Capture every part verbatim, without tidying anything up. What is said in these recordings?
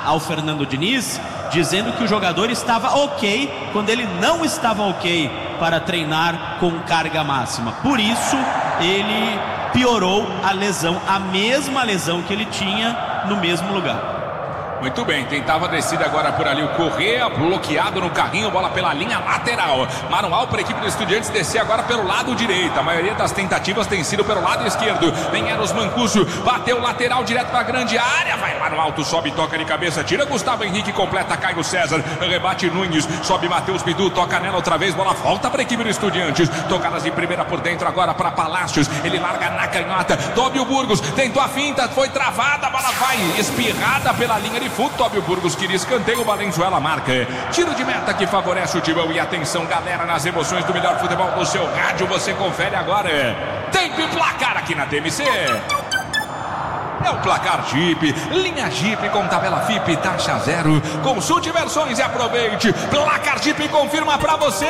ao Fernando Diniz, dizendo que o jogador estava ok quando ele não estava ok para treinar com carga máxima. Por isso ele piorou a lesão, a mesma lesão que ele tinha no mesmo lugar. Muito bem, tentava a descida agora por ali o Correa, bloqueado no carrinho, bola pela linha lateral. Manual para a equipe dos Estudiantes descer agora pelo lado direito. A maioria das tentativas tem sido pelo lado esquerdo. Vem Eros Mancuso, bateu lateral direto para a grande área. Vai lá no alto, sobe, toca de cabeça, tira Gustavo Henrique, completa Caio César. Rebate Nunes, sobe Matheus Bidu, toca nela outra vez, bola volta para a equipe dos Estudiantes. Tocadas de primeira por dentro agora para Palácios. Ele larga na canhota. Tóbio Burgos tentou a finta, foi travada, a bola vai espirrada pela linha de fundo. Tóbio Burgos queria escanteio, Valenzuela marca. Tiro de meta que favorece o Timão. E atenção, galera, nas emoções do melhor futebol do seu rádio, você confere agora. Tempo e placar aqui na T M C. É o placar Jeep, linha Jeep com tabela F I P, taxa zero. Consulte versões e aproveite. Placar Jeep confirma pra você.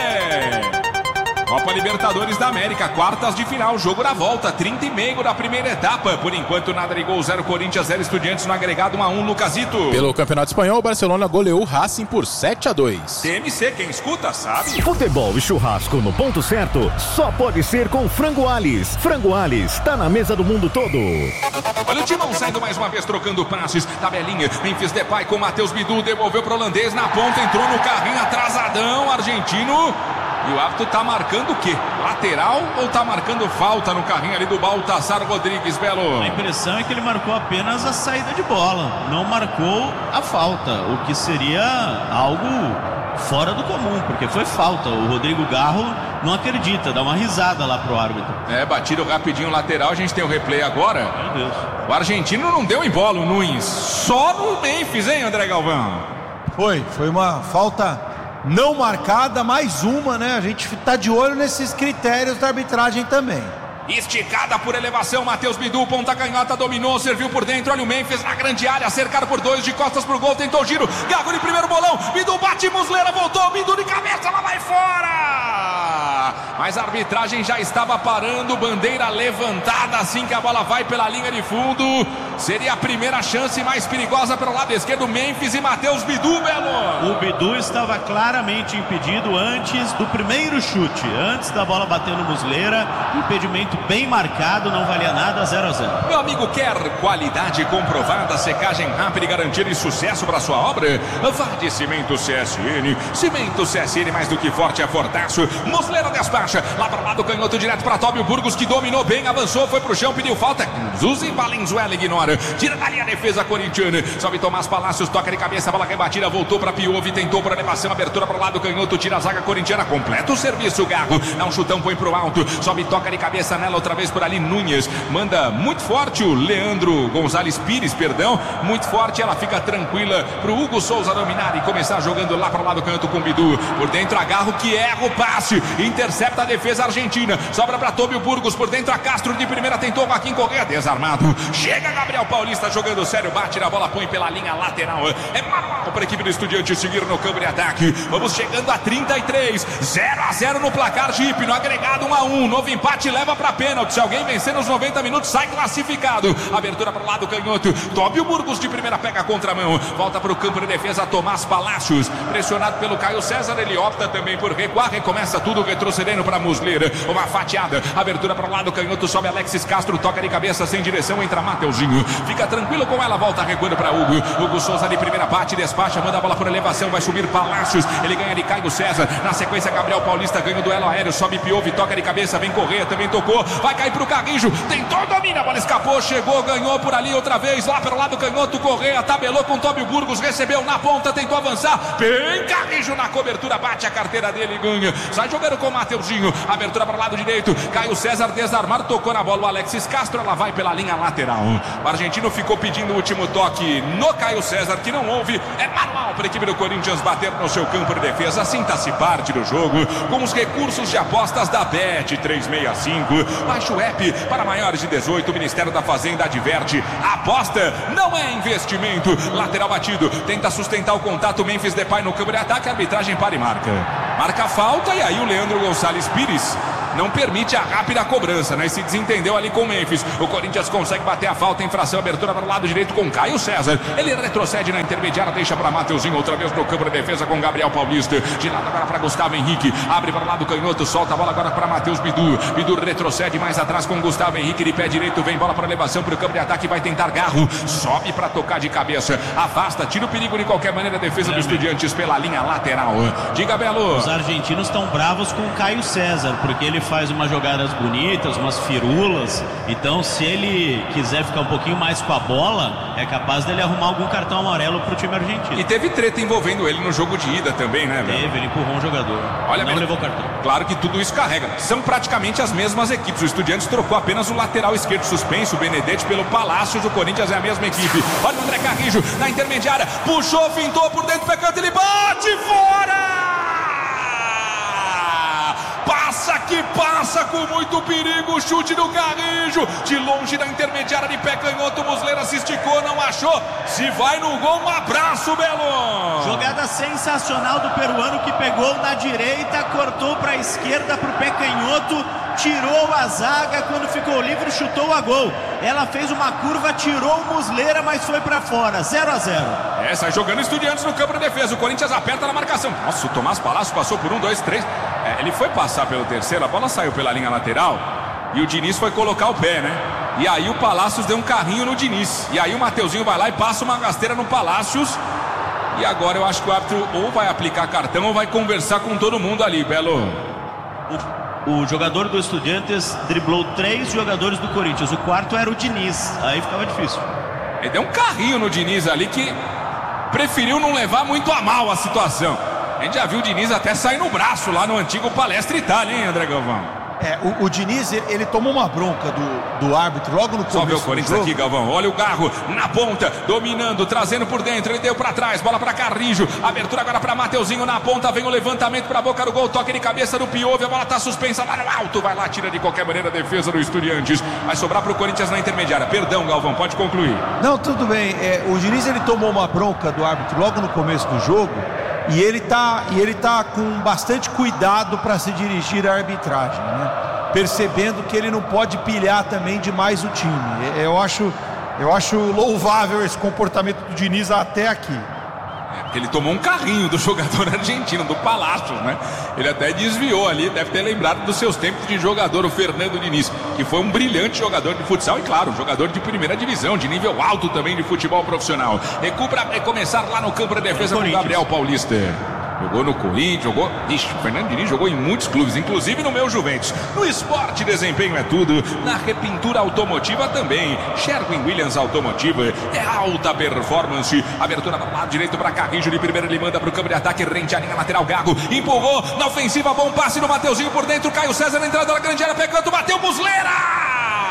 Copa Libertadores da América, quartas de final, jogo da volta, trinta e meio da primeira etapa. Por enquanto nada de gol, zero Corinthians, zero Estudiantes no agregado, um a um, Lucasito. Pelo Campeonato Espanhol, o Barcelona goleou o Racing por sete a dois. T M C, quem escuta sabe. Futebol e churrasco no ponto certo, só pode ser com Frango Ales. Frango Ales, tá na mesa do mundo todo. Olha o Timão saindo mais uma vez, trocando passes, tabelinha, Memphis Depay com Matheus Bidu, devolveu pro holandês, na ponta, entrou no carrinho atrasadão, argentino. E o árbitro tá marcando o quê? Lateral ou tá marcando falta no carrinho ali do Baltazar Rodrigues, Belo? A impressão é que ele marcou apenas a saída de bola, não marcou a falta, o que seria algo fora do comum, porque foi falta. O Rodrigo Garro não acredita, dá uma risada lá pro árbitro. É, batido rapidinho lateral, a gente tem o replay agora. Meu Deus. O argentino não deu em bola, o Nunes, só no Memphis, hein, André Galvão? Foi, foi uma falta não marcada, mais uma, né? A gente tá de olho nesses critérios da arbitragem também. Esticada por elevação, Matheus Bidu, ponta canhota, dominou, serviu por dentro, olha o Memphis na grande área, cercado por dois, de costas pro gol, tentou o giro, Gago de primeiro bolão, Bidu bate, Muslera voltou, Bidu de cabeça, ela vai fora! Mas a arbitragem já estava parando, bandeira levantada, assim que a bola vai pela linha de fundo, seria a primeira chance mais perigosa pelo lado esquerdo, Memphis e Matheus Bidu, Belo! O Bidu estava claramente impedido antes do primeiro chute, antes da bola bater no Muslera, impedimento bem marcado, não valia nada, zero a zero. Meu amigo, quer qualidade comprovada, secagem rápida e garantida e sucesso para sua obra? Vá de Cimento C S N. Cimento C S N, mais do que forte, é fortaço. Muslera despacha, lá para lá do canhoto, direto para Tóbio Burgos, que dominou bem, avançou, foi pro chão, pediu falta. Zuzi Valenzuela ignora, tira dali a defesa corintiana. Sobe Tomás Palácios, toca de cabeça, bola rebatida, voltou para Piove, tentou por elevação, abertura para o lado do canhoto, tira a zaga corintiana, completa o serviço, Garro. Dá um chutão, põe pro alto, sobe, toca de cabeça nela outra vez por ali, Nunes manda muito forte o Leandro Gonzalez Pires, perdão, muito forte, ela fica tranquila pro Hugo Souza dominar e começar jogando lá para lá do canto com o Bidu, por dentro a Garro que erra o passe, intercepta a defesa argentina, sobra para Tóbio Burgos, por dentro a Castro de primeira, tentou Joaquim Correa, desarmado, chega Gabriel Paulista jogando sério, bate na bola, põe pela linha lateral, é manual para a equipe do Estudiantes seguir no campo de ataque, vamos chegando a trinta e três, zero a zero no placar Jeep, no agregado um a um, novo empate leva para pênalti, se alguém vencer nos noventa minutos sai classificado, abertura para o lado canhoto, Tóbio Burgos de primeira pega a contramão, volta para o campo de defesa Tomás Palácios, pressionado pelo Caio César, ele opta também por recuar, recomeça tudo retrocedendo para Muslera, uma fatiada, abertura para o lado canhoto, sobe Alexis Castro, toca de cabeça sem direção, entra Mateuzinho, fica tranquilo com ela, volta recuando para Hugo, Hugo Souza de primeira bate, despacha, manda a bola por elevação, vai subir Palácios, ele ganha de Caio César, na sequência Gabriel Paulista ganha o duelo aéreo, sobe Piove, toca de cabeça, vem Correia, também tocou, vai cair pro Carrijo, tentou, domina, a bola escapou, chegou, ganhou por ali outra vez, lá pelo lado canhoto, Correia, tabelou com Tóbio Burgos, recebeu na ponta, tentou avançar, bem Carrijo na cobertura, bate a carteira dele e ganha, sai jogando com o Mateuzinho, abertura para o lado direito, Caio César desarmado, tocou na bola o Alexis Castro, ela vai pela linha lateral, o argentino ficou pedindo o último toque no Caio César, que não houve, é manual para a equipe do Corinthians bater no seu campo de defesa, sinta-se parte do jogo, com os recursos de apostas da Bet trezentos e sessenta e cinco, baixe o app para maiores de dezoito, o Ministério da Fazenda adverte, aposta não é investimento, lateral batido, tenta sustentar o contato, Memphis Depay no campo de ataque, a arbitragem para e marca, marca a falta, e aí o Leandro Gonzalez Pires não permite a rápida cobrança, né? E se desentendeu ali com o Memphis. O Corinthians consegue bater a falta, infração, abertura para o lado direito com Caio César. Ele retrocede na intermediária, deixa para Mateuzinho, outra vez no campo de defesa com Gabriel Paulista. De lado agora para Gustavo Henrique, abre para o lado canhoto, solta a bola agora para Matheus Bidu. Bidu retrocede mais atrás com Gustavo Henrique, de pé direito, vem bola para elevação para o campo de ataque, vai tentar Garro, sobe para tocar de cabeça, afasta, tira o perigo de qualquer maneira, a defesa é, do Estudiantes pela linha lateral. Diga, Belo. Os argentinos estão bravos com o Caio César, porque ele faz umas jogadas bonitas, umas firulas, então se ele quiser ficar um pouquinho mais com a bola, é capaz dele arrumar algum cartão amarelo pro time argentino. E teve treta envolvendo ele no jogo de ida também, né, Belo? Teve, ele empurrou um jogador. Olha, não Belo, levou cartão. Claro que tudo isso carrega. São praticamente as mesmas equipes. O Estudiantes trocou apenas o lateral esquerdo suspenso, o Benedetti, pelo Palácios. O Corinthians é a mesma equipe. Olha o André Carrijo na intermediária, puxou, fintou por dentro, pecando, ele bate fora! Passa que passa com muito perigo, chute do Carrijo, de longe da intermediária de pé canhoto, Muslera se esticou, não achou, se vai no gol, um abraço, Belo! Jogada sensacional do peruano que pegou na direita, cortou para a esquerda para o pé canhoto, tirou a zaga, quando ficou livre chutou a gol. Ela fez uma curva, tirou o Muslera, mas foi para fora, zero a zero. É, sai jogando Estudiantes no campo de defesa, o Corinthians aperta na marcação. Nossa, o Tomás Palácio passou por um, dois, três, é, ele foi passar pelo terceiro, a bola saiu pela linha lateral e o Diniz foi colocar o pé, né? E aí o Palácios deu um carrinho no Diniz, e aí o Mateuzinho vai lá e passa uma rasteira no Palácios. E agora eu acho que o árbitro ou vai aplicar cartão ou vai conversar com todo mundo ali, Belo. O, o jogador do Estudiantes driblou três jogadores do Corinthians, o quarto era o Diniz, aí ficava difícil. Ele deu um carrinho no Diniz ali que preferiu não levar muito a mal a situação. A gente já viu o Diniz até sair no braço lá no antigo Palestra Itália, hein, André Galvão? É, o, o Diniz, ele, ele tomou uma bronca do, do árbitro logo no começo. Só vê o Corinthians aqui, Galvão. Olha o Garro na ponta, dominando, trazendo por dentro. Ele deu para trás, bola para Carrijo. Abertura agora para Mateuzinho na ponta. Vem o levantamento para a boca do gol. Toque de cabeça do Piove. A bola está suspensa lá no alto. Vai lá, tira de qualquer maneira a defesa do Estudiantes. Vai sobrar para o Corinthians na intermediária. Perdão, Galvão, pode concluir. Não, tudo bem. É, o Diniz, ele tomou uma bronca do árbitro logo no começo do jogo. E ele tá, e ele tá com bastante cuidado para se dirigir à arbitragem, né? Percebendo que ele não pode pilhar também demais o time. Eu acho, eu acho louvável esse comportamento do Diniz até aqui. É, porque ele tomou um carrinho do jogador argentino, do Palácios, né? Ele até desviou ali, deve ter lembrado dos seus tempos de jogador, o Fernando Diniz, que foi um brilhante jogador de futsal e, claro, jogador de primeira divisão, de nível alto também de futebol profissional. Recupera para começar lá no campo de defesa com o Gabriel Paulista. Jogou no Corinthians, jogou... Ixi, o Fernando Diniz jogou em muitos clubes, inclusive no meu Juventus. No esporte, desempenho é tudo. Na repintura automotiva também. Sherwin Williams Automotiva é alta performance. Abertura do lado direito para Carrijo. De primeira ele manda para o campo de ataque. Rente a linha lateral, Garro. Empurrou na ofensiva, bom passe no Mateuzinho por dentro. Caio César na entrada da grande área, pegando, bateu Muslera!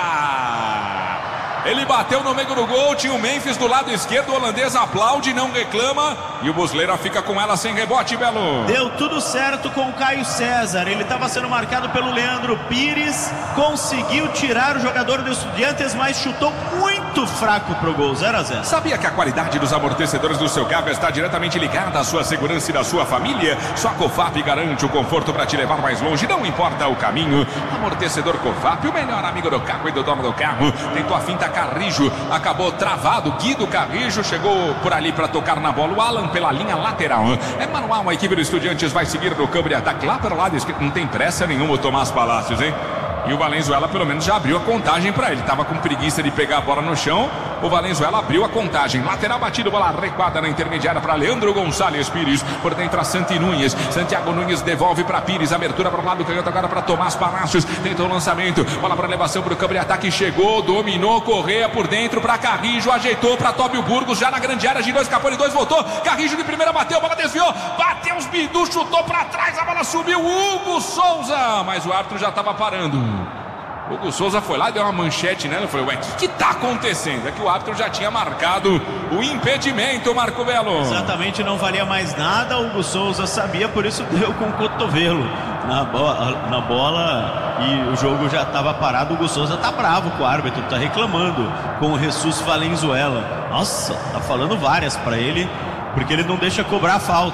Ele bateu no meio do gol, tinha o Memphis do lado esquerdo, o holandês aplaude, não reclama, e o Muslera fica com ela sem rebote, Belo. Deu tudo certo com o Caio César, ele estava sendo marcado pelo Leandro Pires, conseguiu tirar o jogador do Estudiantes, mas chutou muito fraco pro gol, zero a zero. Sabia que a qualidade dos amortecedores do seu carro está diretamente ligada à sua segurança e da sua família? Só a Cofap garante o conforto para te levar mais longe, não importa o caminho. Amortecedor Cofap, o melhor amigo do carro e do dono do carro. Tentou a finta Carrijo, acabou travado. Guido Carrijo chegou por ali para tocar na bola. O Alan pela linha lateral. É manual, a equipe do Estudiantes vai seguir no campo de ataque lá pelo lado esquerdo. Não tem pressa nenhuma o Tomás Palácios, hein? E o Valenzuela pelo menos já abriu a contagem para ele. Tava com preguiça de pegar a bola no chão. O Valenzuela abriu a contagem. Lateral batido, bola recuada na intermediária para Leandro Gonçalves Pires. Por dentro a Santi Nunes. Santiago Nunes devolve para Pires. Abertura para o lado canhoto agora para Tomás Palácios. Tentou o lançamento. Bola para elevação para o campo de ataque. Chegou, dominou, Correia por dentro para Carrijo. Ajeitou para Tóbio Burgos. Já na grande área. Girou, escapou de dois, voltou. Carrijo de primeira bateu. Bola desviou. Bateu os Bidu, chutou para trás. A bola subiu. Hugo Souza. Mas o árbitro já estava parando. Hugo Souza foi lá e deu uma manchete nela. Eu falei, ué, o que, que tá acontecendo? É que o árbitro já tinha marcado o impedimento, Marco Belo. Exatamente, não valia mais nada. O Hugo Souza sabia, por isso deu com o cotovelo na bola, na bola e o jogo já estava parado. O Hugo Souza tá bravo com o árbitro, tá reclamando com o Jesus Valenzuela. Nossa, tá falando várias para ele, porque ele não deixa cobrar a falta.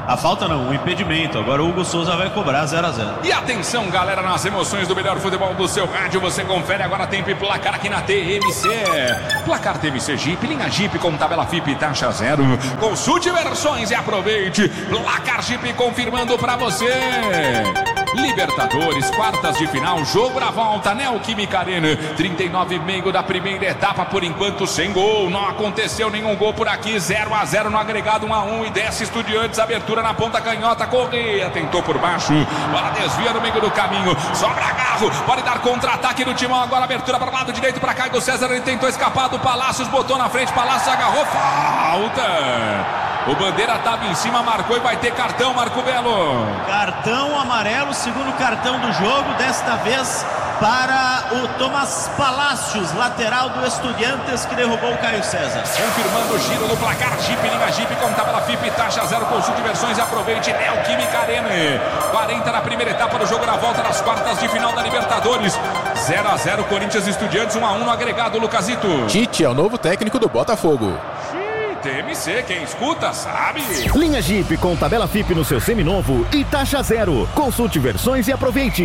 A falta não, o impedimento. Agora o Hugo Souza vai cobrar zero a zero. E atenção, galera, nas emoções do melhor futebol do seu rádio. Você confere agora tempo e placar aqui na T M C. Placar T M C Jeep, linha Jeep com tabela F I P e taxa zero. Consulte versões e aproveite. Placar Jeep confirmando pra você. Libertadores, quartas de final, jogo na volta, Neoquímica Arena, trinta e nove e meio da primeira etapa, por enquanto sem gol, não aconteceu nenhum gol por aqui, zero a zero no agregado, um a um e desce Estudiantes, abertura na ponta canhota, Correia tentou por baixo, bola desvia no meio do caminho, sobra Garro, pode dar contra-ataque do Timão, agora abertura para o lado direito para Caio César, ele tentou escapar do Palácios, botou na frente, Palácios agarrou, falta! O Bandeira estava em cima, marcou e vai ter cartão, Marco Belo. Cartão amarelo, segundo cartão do jogo, desta vez para o Tomás Palácios, lateral do Estudiantes, que derrubou o Caio César. Confirmando o giro do placar, Jeep, linha Jeep, com tabela F I P, taxa zero, consulte versões e aproveite, Neoquímica Arena. quarenta na primeira etapa do jogo na volta das quartas de final da Libertadores. zero a zero, Corinthians e Estudiantes, um a um no agregado, Lucasito. Tite é o novo técnico do Botafogo. T M C, quem escuta sabe. Linha Jeep com tabela F I P no seu seminovo e taxa zero. Consulte versões e aproveite.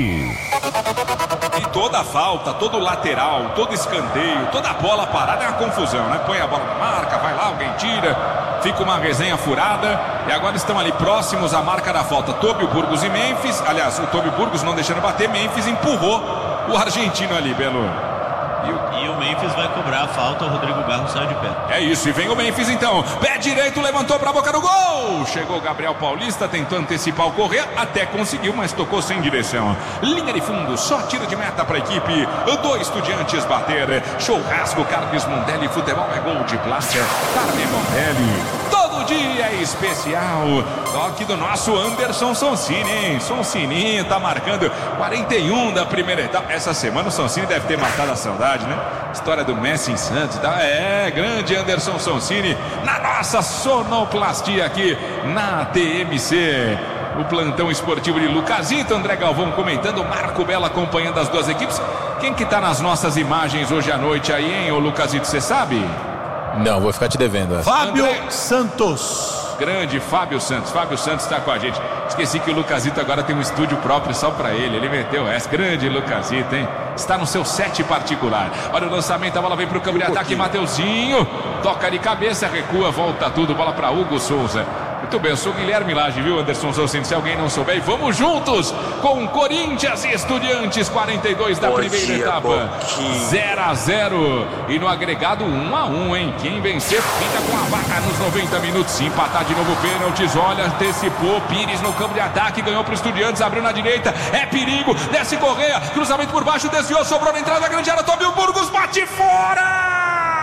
E toda falta, todo lateral, todo escanteio, toda bola parada é uma confusão, né? Põe a bola na marca, vai lá, alguém tira, fica uma resenha furada. E agora estão ali próximos à marca da falta. Tobio Burgos e Memphis. Aliás, o Tobio Burgos não deixando bater, Memphis empurrou o argentino ali, Belo. E o, e o Memphis vai cobrar a falta, o Rodrigo Garro saiu de pé. É isso, e vem o Memphis então. Pé direito, levantou pra boca do gol. Chegou o Gabriel Paulista, tentou antecipar o Correia, até conseguiu, mas tocou sem direção. Linha de fundo, só tiro de meta pra equipe do Estudiantes bater. Churrasco, Carlos Mondelli, futebol é gol de plástica. Carlos Mondelli, todo dia é especial. Toque do nosso Anderson Sonsini, hein? Sonsininho tá marcando quarenta e um da primeira etapa. Essa semana o Sonsini deve ter matado a saudade, né? História do Messi em Santos, tá? É, grande Anderson Sonsini na nossa sonoplastia aqui na T M C. O plantão esportivo de Lucasito, André Galvão comentando, Marco Belo acompanhando as duas equipes. Quem que tá nas nossas imagens hoje à noite aí, hein, ô Lucasito, você sabe? Não, vou ficar te devendo essa. Fábio André Santos. Grande Fábio Santos, Fábio Santos está com a gente. Esqueci que o Lucasito agora tem um estúdio próprio só para ele, ele meteu essa. Grande Lucasito, hein? Está no seu set particular. Olha o lançamento, a bola vem para o campo de ataque, Mateuzinho, toca de cabeça, recua, volta tudo, bola para Hugo Souza. Muito bem, eu sou o Guilherme Lage, viu, Anderson Souza? Se alguém não souber, e vamos juntos com Corinthians e Estudiantes, quarenta e dois da Bom primeira dia, etapa, zero a zero. E no agregado um a um, hein? Quem vencer fica com a vaga nos noventa minutos. Se empatar de novo, pênaltis, olha, antecipou, Pires no campo de ataque, ganhou para o Estudiantes, abriu na direita, é perigo, desce Correia, cruzamento por baixo, desviou, sobrou na entrada da grande área, Tobio Burgos, bate fora!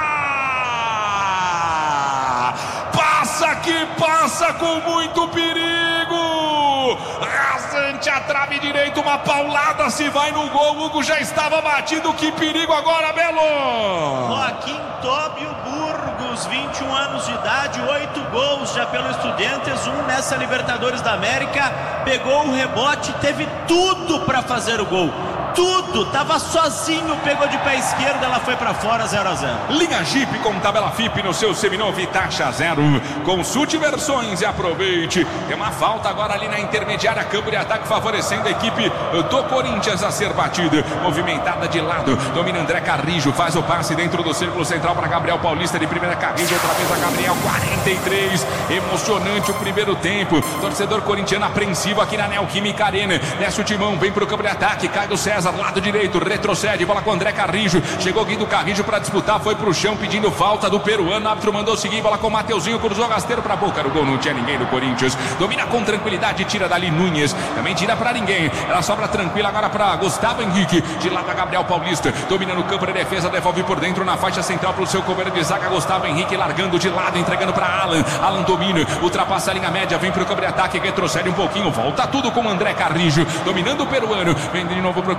Passa que passa com muito perigo, rasante a trave direita, uma paulada se vai no gol, Hugo já estava batido, que perigo agora, Belo! Joaquim Tobio Burgos, vinte e um anos de idade, oito gols já pelo Estudiantes, um nessa Libertadores da América, pegou o rebote, teve tudo para fazer o gol. Tudo, tava sozinho, pegou de pé esquerdo, ela foi pra fora, zero a zero. Linha Jeep com tabela F I P no seu seminovo e taxa zero. Consulte versões e aproveite. Tem uma falta agora ali na intermediária, campo de ataque favorecendo a equipe do Corinthians a ser batida. Movimentada de lado, domina André Carrijo, faz o passe dentro do círculo central para Gabriel Paulista, de primeira Carrijo, outra vez a Gabriel, quarenta e três. Emocionante o primeiro tempo. Torcedor corintiano apreensivo aqui na Neoquímica Arena. Desce o timão, vem pro campo de ataque, cai do César, lado direito, retrocede, bola com André Carrijo, chegou Guido Carrijo para disputar, foi pro chão pedindo falta do peruano, o árbitro mandou seguir, bola com Mateuzinho, cruzou rasteiro pra boca do gol, não tinha ninguém do Corinthians, domina com tranquilidade, tira dali Nunes, também tira pra ninguém, ela sobra tranquila agora pra Gustavo Henrique, de lado a Gabriel Paulista, domina no campo de defesa, devolve por dentro na faixa central pro seu companheiro de zaga, Gustavo Henrique largando de lado, entregando pra Alan, Alan domina, ultrapassa a linha média, vem pro campo de ataque, retrocede um pouquinho, volta tudo com André Carrijo, dominando o peruano, vem de novo pro campo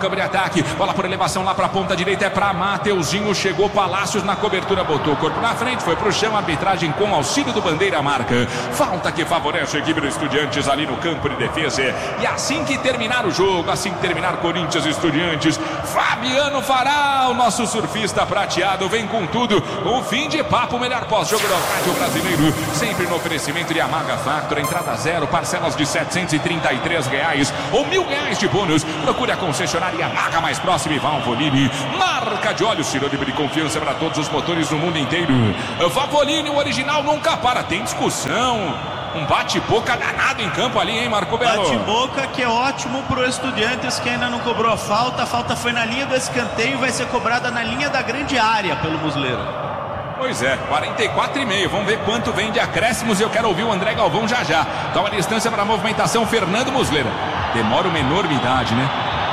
campo de ataque. Bola por elevação lá para a ponta direita, é para Mateuzinho. Chegou Palácios na cobertura, botou o corpo na frente, foi pro chão. Arbitragem com auxílio do Bandeira marca. Falta que favorece a equipe do Estudiantes ali no campo de defesa. E assim que terminar o jogo, assim que terminar Corinthians e Estudiantes, Fabiano Fará, o nosso surfista prateado, vem com tudo. O fim de papo, o melhor pós-jogo do rádio brasileiro. Sempre no oferecimento de Yamaha Factor, entrada zero, parcelas de setecentos e trinta e três reais ou mil reais de bônus. Procure a concessionária Yamaha mais próxima e Valvoline. Marca de óleo, sinônimo de confiança para todos os motores no mundo inteiro. Valvoline, o original nunca para, tem discussão. Um bate-boca danado em campo ali, hein, Marco Belo? Bate-boca que é ótimo pro Estudiantes, que ainda não cobrou a falta. A falta foi na linha do escanteio e vai ser cobrada na linha da grande área pelo Muslera. Pois é, quarenta e quatro e meio. Vamos ver quanto vem de acréscimos. Eu quero ouvir o André Galvão já já. Toma a distância para a movimentação, Fernando Muslera. Demora uma enormidade, né?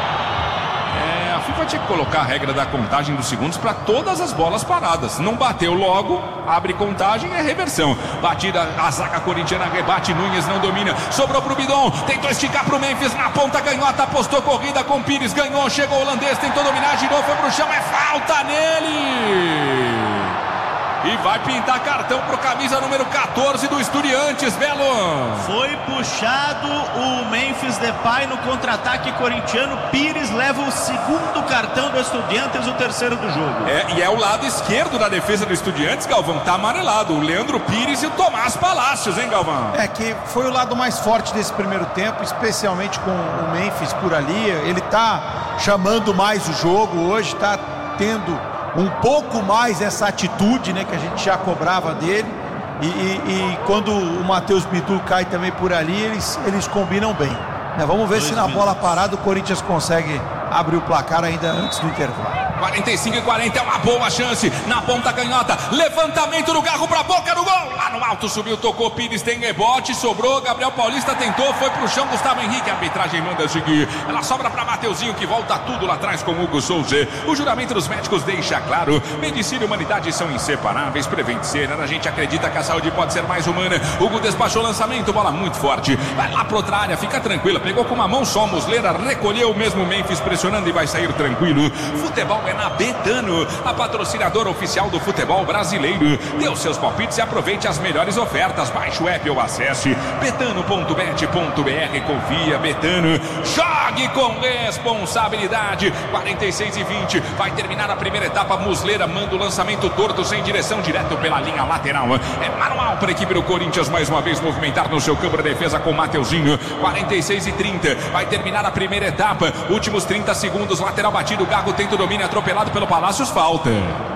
É, a FIFA tinha que colocar a regra da contagem dos segundos para todas as bolas paradas. Não bateu logo, abre contagem, é reversão. Batida, a zaga corintiana rebate, Nunes não domina. Sobrou pro Bidon, tentou esticar pro Memphis na ponta, canhota, apostou corrida com Pires, ganhou, chegou o holandês, tentou dominar, girou, foi pro chão, é falta nele! E vai pintar cartão pro camisa número quatorze do Estudiantes, Belo. Foi puxado o Memphis Depay no contra-ataque corintiano. Pires leva o segundo cartão do Estudiantes, o terceiro do jogo. É, e é o lado esquerdo da defesa do Estudiantes, Galvão, tá amarelado. O Leandro Pires e o Tomás Palácios, hein, Galvão? É que foi o lado mais forte desse primeiro tempo, especialmente com o Memphis por ali. Ele tá chamando mais o jogo hoje, tá tendo um pouco mais essa atitude, né, que a gente já cobrava dele. E, e, e quando o Matheus Bidu cai também por ali, eles, eles combinam bem, né? Vamos ver Dois se na minutos. bola parada o Corinthians consegue abrir o placar ainda antes do intervalo. quarenta e cinco e quarenta é uma boa chance. Na ponta canhota, levantamento do Garro pra boca do gol. Lá no alto subiu, tocou Pires, tem rebote, sobrou. Gabriel Paulista tentou, foi pro chão. Gustavo Henrique, a arbitragem manda seguir. Ela sobra pra Mateuzinho, que volta tudo lá atrás com Hugo Souza. O juramento dos médicos deixa claro: medicina e humanidade são inseparáveis. Prevent Senior, a gente acredita que a saúde pode ser mais humana. Hugo despachou o lançamento, bola muito forte. Vai lá pra outra área, fica tranquila. Pegou com uma mão só, Muslera recolheu mesmo Memphis pressionando e vai sair tranquilo. Futebol é na Betano, a patrocinadora oficial do futebol brasileiro. Dê os seus palpites e aproveite as melhores ofertas. Baixe o app ou acesse betano ponto bet ponto br. Confia, Betano. Jogue com responsabilidade. quarenta e seis e vinte. Vai terminar a primeira etapa. Muslera manda o lançamento torto sem direção, direto pela linha lateral. É manual para a equipe do Corinthians mais uma vez movimentar no seu campo de defesa com Mateuzinho. quarenta e seis e trinta. Vai terminar a primeira etapa. Últimos trinta segundos. Lateral batido. O Garro tenta o domínio, atropelado pelo Palácios, falta.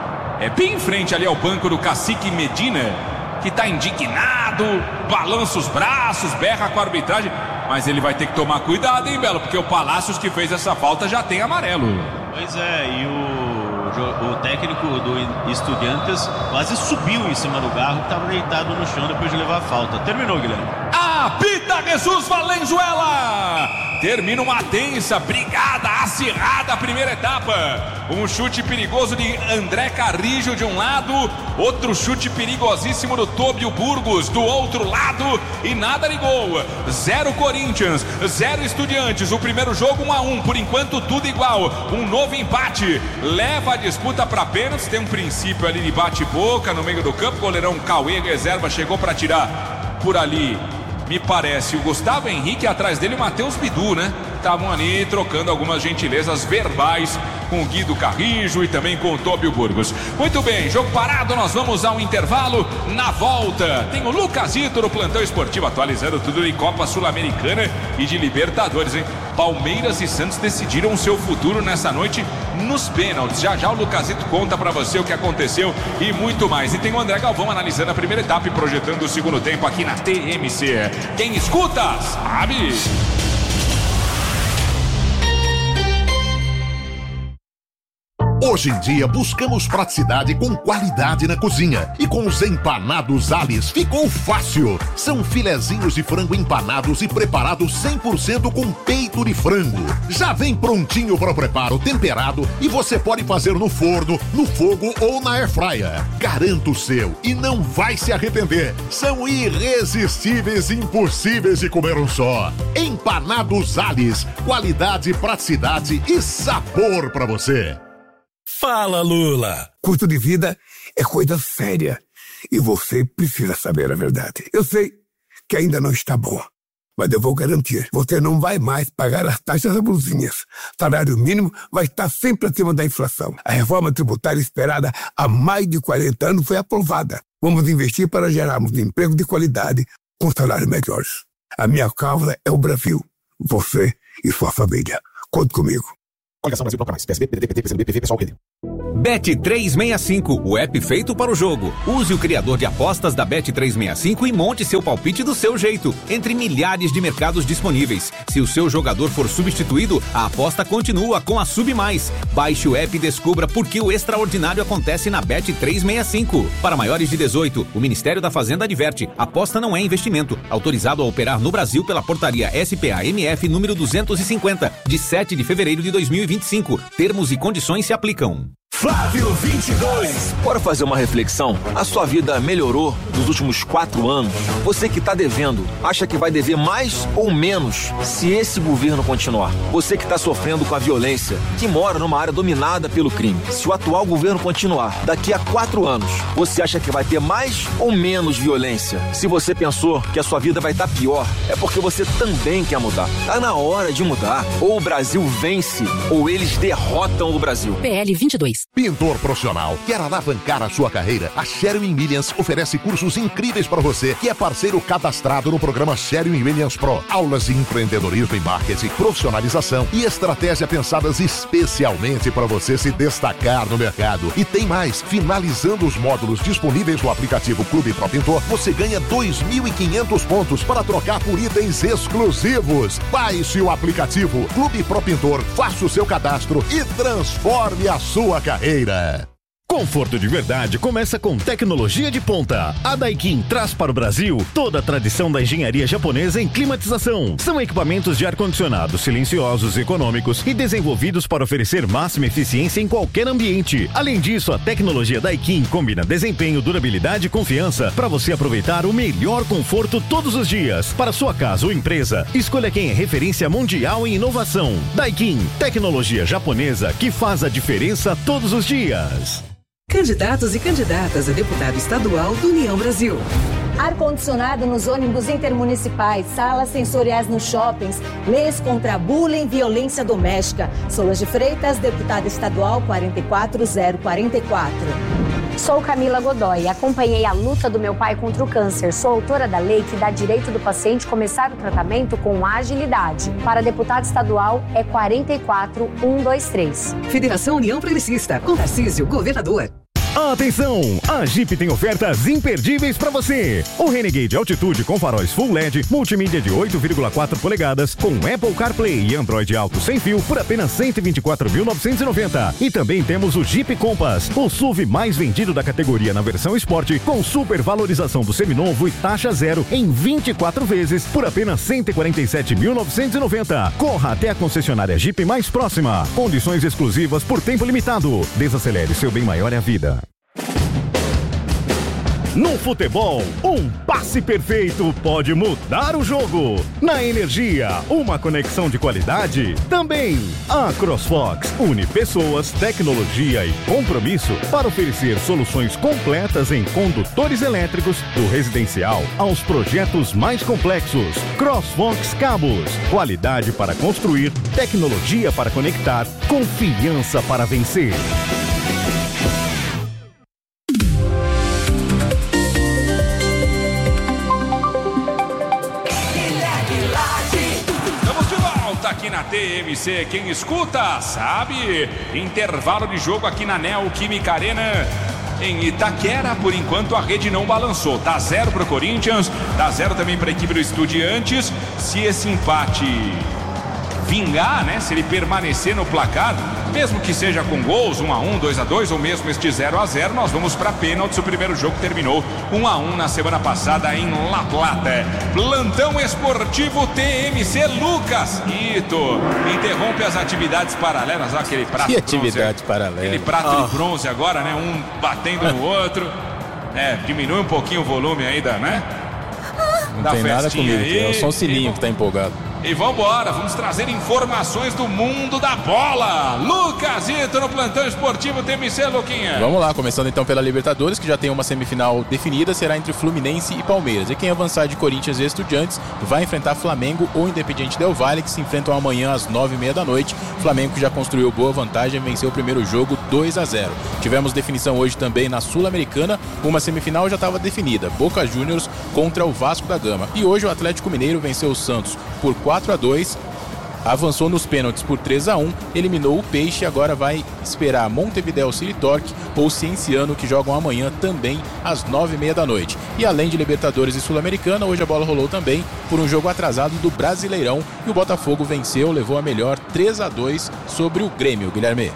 É bem em frente ali ao banco do Cacique Medina, que tá indignado, balança os braços, berra com a arbitragem, mas ele vai ter que tomar cuidado, hein, Belo, porque o Palácios que fez essa falta já tem amarelo. Pois é, e o, o técnico do Estudiantes quase subiu em cima do Garro, que estava deitado no chão depois de levar a falta. Terminou, Guilherme. Apita Jesus Valenzuela! Termina uma tensa, brigada, acirrada a primeira etapa. Um chute perigoso de André Carrijo de um lado, outro chute perigosíssimo do Tóbio Burgos do outro lado, e nada de gol. Zero Corinthians, zero Estudiantes. O primeiro jogo um a um, por enquanto tudo igual. Um novo empate leva a disputa para pênaltis. Tem um princípio ali de bate-boca no meio do campo. O goleirão Cauê, reserva, chegou para tirar por ali. Me parece o Gustavo Henrique, atrás dele o Matheus Bidu, né? Estavam ali trocando algumas gentilezas verbais com o Guido Carrijo e também com o Tóbio Burgos. Muito bem, jogo parado, nós vamos ao intervalo. Na volta tem o Lucasito no plantão esportivo, atualizando tudo em Copa Sul-Americana e de Libertadores, hein? Palmeiras e Santos decidiram o seu futuro nessa noite nos pênaltis. Já já o Lucasito conta pra você o que aconteceu e muito mais. E tem o André Galvão analisando a primeira etapa e projetando o segundo tempo aqui na T M C. Quem escuta, sabe! Hoje em dia, buscamos praticidade com qualidade na cozinha. E com os empanados Alice ficou fácil. São filezinhos de frango empanados e preparados cem por cento com peito de frango. Já vem prontinho para o preparo, temperado, e você pode fazer no forno, no fogo ou na airfryer. Garanta o seu e não vai se arrepender. São irresistíveis e impossíveis de comer um só. Empanados Alice. Qualidade, praticidade e sabor para você. Fala, Lula! Custo de vida é coisa séria e você precisa saber a verdade. Eu sei que ainda não está bom, mas eu vou garantir. Você não vai mais pagar as taxas abusivas. Salário mínimo vai estar sempre acima da inflação. A reforma tributária esperada há mais de quarenta anos foi aprovada. Vamos investir para gerarmos emprego de qualidade com salários melhores. A minha causa é o Brasil. Você e sua família. Conte comigo. Coligação Brasil Bloco Mais. P S B, P D T, P T, P C do B, P V, Pessoal, P D. Bet trezentos e sessenta e cinco, o app feito para o jogo. Use o criador de apostas da Bet trezentos e sessenta e cinco e monte seu palpite do seu jeito, entre milhares de mercados disponíveis. Se o seu jogador for substituído, a aposta continua com a Sub Mais. Baixe o app e descubra por que o extraordinário acontece na Bet trezentos e sessenta e cinco. Para maiores de dezoito, o Ministério da Fazenda adverte: aposta não é investimento. Autorizado a operar no Brasil pela portaria S P A M F número duzentos e cinquenta, de sete de fevereiro de dois mil e vinte e cinco. Termos e condições se aplicam. Flávio vinte e dois. Bora fazer uma reflexão? A sua vida melhorou nos últimos quatro anos? Você que está devendo, acha que vai dever mais ou menos se esse governo continuar? Você que está sofrendo com a violência, que mora numa área dominada pelo crime, se o atual governo continuar, daqui a quatro anos, você acha que vai ter mais ou menos violência? Se você pensou que a sua vida vai estar pior, é porque você também quer mudar. Tá na hora de mudar. Ou o Brasil vence, ou eles derrotam o Brasil. P L vinte e dois. Pintor profissional, quer alavancar a sua carreira? A Sherwin Williams oferece cursos incríveis para você, que é parceiro cadastrado no programa Sherwin Williams Pro. Aulas de empreendedorismo e marketing, profissionalização e estratégia pensadas especialmente para você se destacar no mercado. E tem mais, finalizando os módulos disponíveis no aplicativo Clube Pro Pintor, você ganha dois mil e quinhentos pontos para trocar por itens exclusivos. Baixe o aplicativo Clube Pro Pintor, faça o seu cadastro e transforme a sua carreira. Conforto de verdade começa com tecnologia de ponta. A Daikin traz para o Brasil toda a tradição da engenharia japonesa em climatização. São equipamentos de ar-condicionado silenciosos, econômicos e desenvolvidos para oferecer máxima eficiência em qualquer ambiente. Além disso, a tecnologia Daikin combina desempenho, durabilidade e confiança para você aproveitar o melhor conforto todos os dias. Para sua casa ou empresa, escolha quem é referência mundial em inovação. Daikin, tecnologia japonesa que faz a diferença todos os dias. Candidatos e candidatas a deputado estadual do União Brasil. Ar-condicionado nos ônibus intermunicipais, salas sensoriais nos shoppings, leis contra bullying e violência doméstica. Solange Freitas, deputada estadual quatro quatro zero quatro quatro. Sou Camila Godoy, acompanhei a luta do meu pai contra o câncer. Sou autora da lei que dá direito do paciente começar o tratamento com agilidade. Para deputado estadual é quatro quatro um dois três. Federação União Progressista, com Tarcísio, governador. Atenção! A Jeep tem ofertas imperdíveis para você. O Renegade Altitude com faróis Full L E D, multimídia de oito vírgula quatro polegadas, com Apple CarPlay e Android Auto sem fio por apenas cento e vinte e quatro mil novecentos e noventa. E também temos o Jeep Compass, o S U V mais vendido da categoria na versão Sport, com super valorização do seminovo e taxa zero em vinte e quatro vezes por apenas cento e quarenta e sete mil novecentos e noventa. Corra até a concessionária Jeep mais próxima. Condições exclusivas por tempo limitado. Desacelere, seu bem maior é a vida. No futebol, um passe perfeito pode mudar o jogo. Na energia, uma conexão de qualidade também. A CrossFox une pessoas, tecnologia e compromisso para oferecer soluções completas em condutores elétricos, do residencial aos projetos mais complexos. CrossFox Cabos, qualidade para construir, tecnologia para conectar, confiança para vencer. Aqui na T M C, quem escuta sabe. Intervalo de jogo aqui na Neoquímica Arena em Itaquera. Por enquanto a rede não balançou. Tá zero pro Corinthians, tá zero também para a equipe do Estudiantes. Se esse empate vingar, né? Se ele permanecer no placar, mesmo que seja com gols, um a um, dois a dois, ou mesmo este zero a zero, nós vamos para pênaltis. O primeiro jogo terminou um a um na semana passada em La Plata. Plantão esportivo T M C. Lucas Ito interrompe as atividades paralelas. Olha aquele prato que de atividade paralela? Aquele prato oh. de bronze agora, né? Um batendo no outro. É, diminui um pouquinho o volume ainda, né? Não da tem nada comigo, aí. É só um sininho que tá empolgado. E vambora, vamos trazer informações do mundo da bola. Lucas Ito no plantão esportivo T M C, Luquinha. Vamos lá, começando então pela Libertadores, que já tem uma semifinal definida, será entre Fluminense e Palmeiras. E quem avançar de Corinthians e Estudiantes vai enfrentar Flamengo ou Independiente Del Valle, que se enfrentam amanhã às nove e meia da noite. Flamengo, que já construiu boa vantagem, venceu o primeiro jogo dois a zero. Tivemos definição hoje também na Sul-Americana, uma semifinal já estava definida, Boca Juniors contra o Vasco da Gama. E hoje o Atlético Mineiro venceu o Santos por quatro a dois, avançou nos pênaltis por três a um, eliminou o Peixe e agora vai esperar Montevideo City Torque ou Cienciano, que jogam amanhã também às nove e meia da noite. E além de Libertadores e Sul-Americana, hoje a bola rolou também por um jogo atrasado do Brasileirão e o Botafogo venceu, levou a melhor três a dois sobre o Grêmio, Guilherme.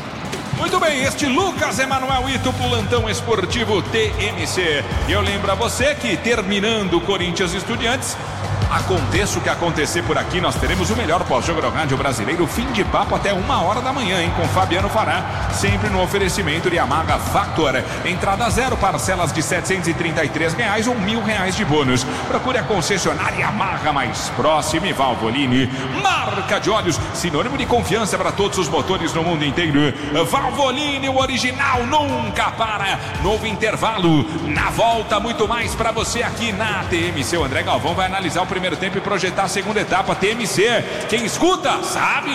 Muito bem, este Lucas Emanuel Ito, plantão esportivo T M C. E eu lembro a você que terminando Corinthians e Estudiantes, aconteça o que acontecer por aqui, nós teremos o melhor pós-jogo do rádio brasileiro, fim de papo até uma hora da manhã, hein, com Fabiano Fará, sempre no oferecimento de Yamaha Factor. Entrada zero, parcelas de setecentos e trinta e três reais ou mil reais de bônus. Procure a concessionária Yamaha mais próxima. E Valvoline, marca de óleos, sinônimo de confiança para todos os motores no mundo inteiro. Valvoline, o original nunca para. Novo intervalo, na volta muito mais para você aqui na T M C. O André Galvão vai analisar o primeiro tempo e projetar a segunda etapa. T M C, quem escuta sabe.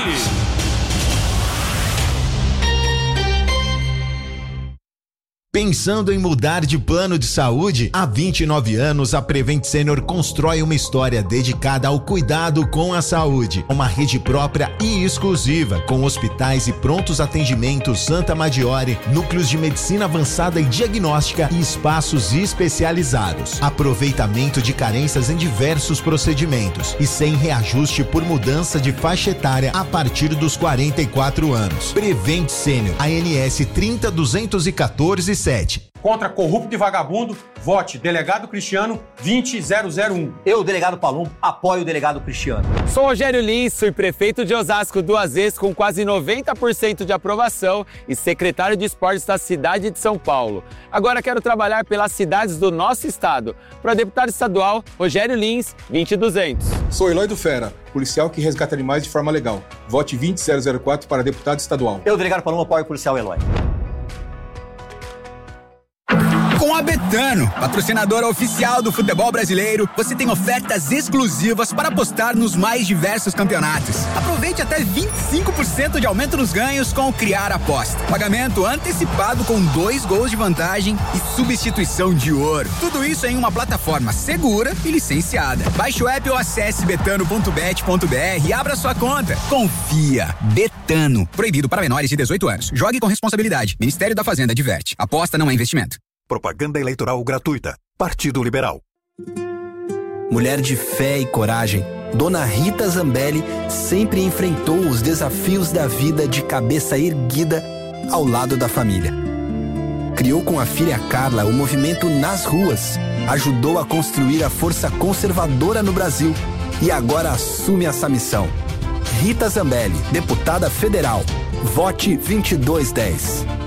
Pensando em mudar de plano de saúde? Há vinte e nove anos, a Prevent Senior constrói uma história dedicada ao cuidado com a saúde. Uma rede própria e exclusiva, com hospitais e prontos atendimentos Santa Maggiore, núcleos de medicina avançada e diagnóstica e espaços especializados. Aproveitamento de carências em diversos procedimentos e sem reajuste por mudança de faixa etária a partir dos quarenta e quatro anos. Prevent Senior, A N S trinta duzentos e quatorze sete. Contra corrupto e vagabundo, vote Delegado Cristiano vinte zero zero um. Eu, Delegado Palumbo, apoio o Delegado Cristiano. Sou Rogério Lins, sou prefeito de Osasco duas vezes com quase noventa por cento de aprovação e secretário de esportes da cidade de São Paulo. Agora quero trabalhar pelas cidades do nosso estado. Para deputado estadual, Rogério Lins, vinte duzentos. Sou Eloy do Fera, policial que resgata animais de forma legal. Vote vinte zero zero quatro para deputado estadual. Eu, Delegado Palumbo, apoio o policial Eloy. Com a Betano, patrocinadora oficial do futebol brasileiro, você tem ofertas exclusivas para apostar nos mais diversos campeonatos. Aproveite até vinte e cinco por cento de aumento nos ganhos com o Criar Aposta. Pagamento antecipado com dois gols de vantagem e substituição de ouro. Tudo isso em uma plataforma segura e licenciada. Baixe o app ou acesse betano ponto bet ponto br e abra sua conta. Confia. Betano. Proibido para menores de dezoito anos. Jogue com responsabilidade. Ministério da Fazenda adverte. Aposta não é investimento. Propaganda eleitoral gratuita. Partido Liberal. Mulher de fé e coragem, Dona Rita Zambelli sempre enfrentou os desafios da vida de cabeça erguida ao lado da família. Criou com a filha Carla o movimento Nas Ruas, ajudou a construir a força conservadora no Brasil e agora assume essa missão. Rita Zambelli, deputada federal. Vote vinte e dois dez.